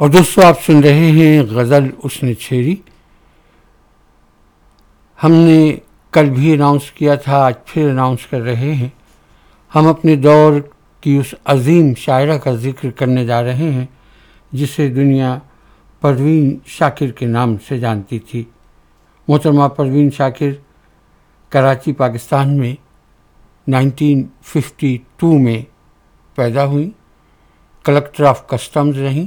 اور دوستو آپ سن رہے ہیں غزل اس نے چھیڑی. ہم نے کل بھی اناؤنس کیا تھا، آج پھر اناؤنس کر رہے ہیں. ہم اپنے دور کی اس عظیم شاعرہ کا ذکر کرنے جا رہے ہیں جسے دنیا پروین شاکر کے نام سے جانتی تھی. محترمہ پروین شاکر کراچی پاکستان میں 1952 میں پیدا ہوئیں. کلکٹر آف کسٹمز رہیں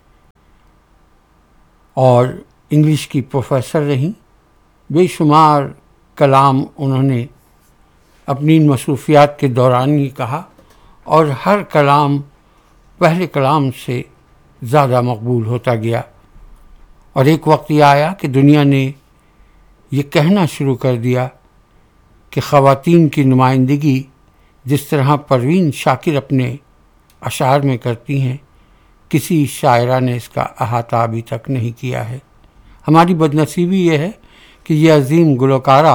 اور انگلش کی پروفیسر رہیں. بے شمار کلام انہوں نے اپنی مصروفیات کے دوران ہی کہا اور ہر کلام پہلے کلام سے زیادہ مقبول ہوتا گیا. اور ایک وقت یہ آیا کہ دنیا نے یہ کہنا شروع کر دیا کہ خواتین کی نمائندگی جس طرح پروین شاکر اپنے اشعار میں کرتی ہیں کسی شاعرہ نے اس کا احاطہ ابھی تک نہیں کیا ہے. ہماری بدنصیبی یہ ہے کہ یہ عظیم گلوکارہ،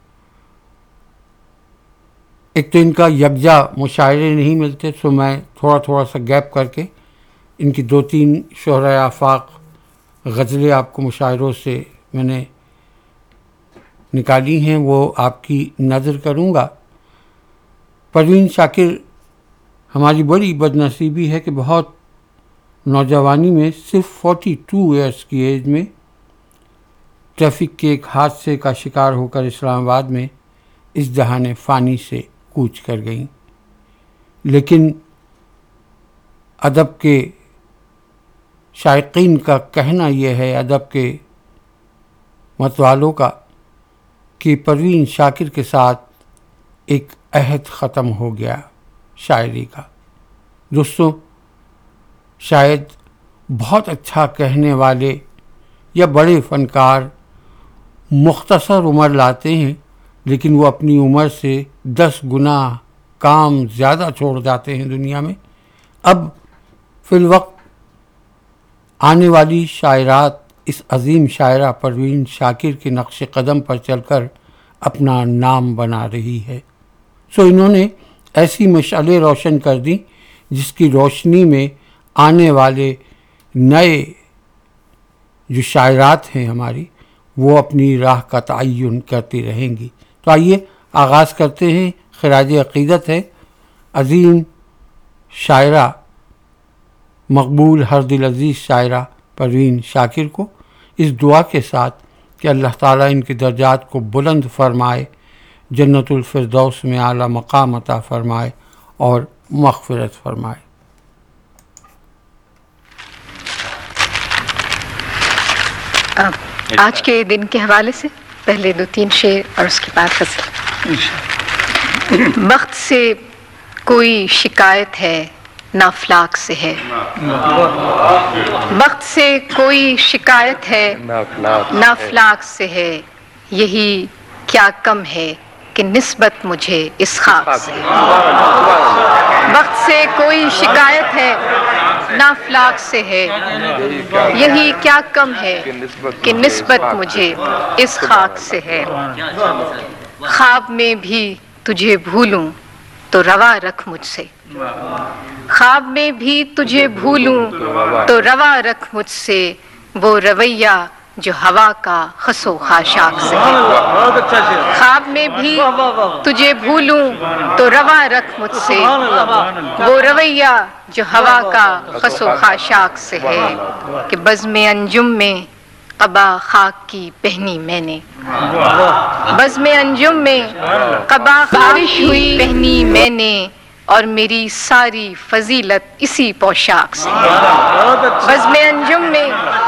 ایک تو ان کا یکجا مشاعرے نہیں ملتے، سو میں تھوڑا سا گیپ کر کے ان کی 2-3 شہرۂ آفاق غزلیں آپ کو مشاعروں سے میں نے نکالی ہیں، وہ آپ کی نظر کروں گا. پروین شاکر ہماری بڑی بدنصیبی ہے کہ بہت نوجوانی میں صرف 42 ایئرس کی ایج میں ٹریفک کے ایک حادثے کا شکار ہو کر اسلام آباد میں اس جہان فانی سے کوچ کر گئیں. لیکن ادب کے شائقین کا کہنا یہ ہے، ادب کے متوالوں کا، کہ پروین شاکر کے ساتھ ایک عہد ختم ہو گیا شاعری کا. دوستوں، شاید بہت اچھا کہنے والے یا بڑے فنکار مختصر عمر لاتے ہیں لیکن وہ اپنی عمر سے 10 گنا کام زیادہ چھوڑ جاتے ہیں دنیا میں. اب فی الوقت آنے والی شاعرات اس عظیم شاعرہ پروین شاکر کے نقش قدم پر چل کر اپنا نام بنا رہی ہے. سو انہوں نے ایسی مشعلیں روشن کر دیں جس کی روشنی میں آنے والے نئے جو شاعرات ہیں ہماری وہ اپنی راہ کا تعین کرتی رہیں گی. تو آئیے آغاز کرتے ہیں. خراج عقیدت ہے عظیم شاعرہ، مقبول ہر دل عزیز شاعرہ پروین شاکر کو، اس دعا کے ساتھ کہ اللہ تعالیٰ ان کے درجات کو بلند فرمائے، جنت الفردوس میں اعلیٰ مقام عطا فرمائے اور مغفرت فرمائے. آج کے دن کے حوالے سے پہلے 2-3 شعر اور اس کے بعد غزل. بخت سے کوئی شکایت ہے نہ افلاک سے ہے، بخت سے کوئی شکایت ہے نہ افلاک سے ہے، یہی کیا کم ہے کہ نسبت مجھے اس خاک سے ہے. بخت سے کوئی شکایت ہے نہ افلاک سے ہے، یہی کیا کم ہے کہ نسبت مجھے اس خاک سے ہے. خواب میں بھی تجھے بھولوں تو روا رکھ مجھ سے، خواب میں بھی تجھے بھولوں تو روا رکھ مجھ سے، وہ رویہ جو ہوا کا خس و خاشاک سے ہے. خواب میں بھی تجھے بھولوں تو روا رکھ مجھ سے، وہ رویہ جو ہوا کا خس و خاشاک سے ہے. کہ بزم انجم میں قبا خاک کی پہنی میں نے، بزم انجم میں قبا خاک کی پہنی میں نے، اور میری ساری فضیلت اسی پوشاک سے ہے. بزم انجم میں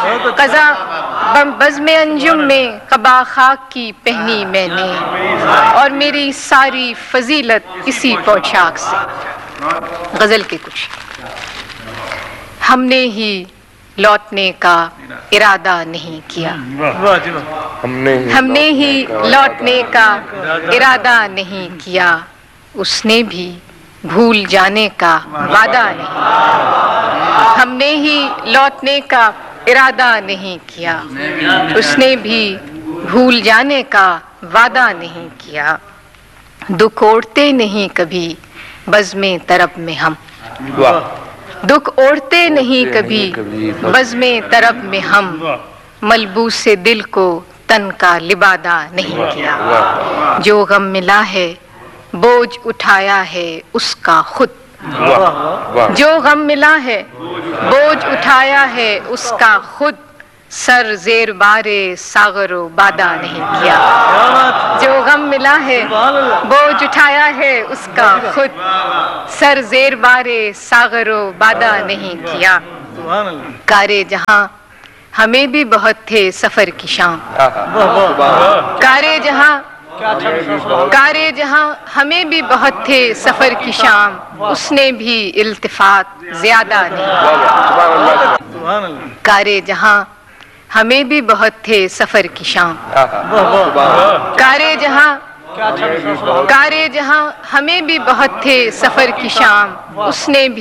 بزم انجم میں قبا خاک کی پہنی میں نے، اور میری ساری فضیلت اسی پوشاک سے. غزل کے کچھ. ہم نے ہی لوٹنے کا ارادہ نہیں کیا، ہم نے ہی لوٹنے کا ارادہ نہیں کیا، اس نے بھی بھول جانے کا وعدہ نہیں. ہم نے ہی لوٹنے کا ارادہ نہیں کیا، اس نے بھی بھول جانے کا وعدہ نہیں کیا. دکھ اوڑھتے نہیں کبھی بزم طرب میں ہم، دکھ اوڑھتے نہیں کبھی بزم طرب میں ہم، ملبوس دل کو تن کا لبادہ نہیں کیا، جو غم ملا ہے بوجھ اٹھایا ہے اس کا خود، جو غم ملا ہے بوجھ اٹھایا ہے اس کا خود، سر زیر بار ساغر و بادہ نہیں کیا، جو غم ملا ہے بوجھ اٹھایا ہے اس کا خود، سر زیر بار ساغر و بادہ نہیں کیا، کارے جہاں ہمیں بھی بہت تھے سفر کی شام، کارے جہاں ہمیں بھی بہت تھے سفر کی شام، اس نے بھی التفات زیادہ نہیں کیا، کارے جہاں ہمیں بھی بہت تھے سفر کی شام، کارے جہاں ہمیں بھی بہت تھے سفر کی شام، اس نے بھی